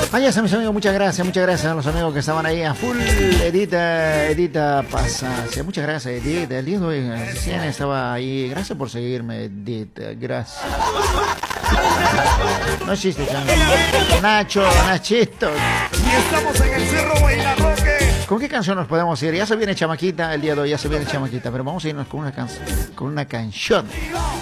Vaya, mis amigos, muchas gracias a los amigos que estaban ahí a full. Edita Pasacia, muchas gracias, Edith. El día de hoy recién estaba ahí. Gracias por seguirme, Edith. Gracias. No existe, Nachito. Y estamos en el Cerro Bailarroque. ¿Con qué canción nos podemos ir? Ya se viene Chamaquita el día de hoy, ya se viene Chamaquita, pero vamos a irnos con una canción.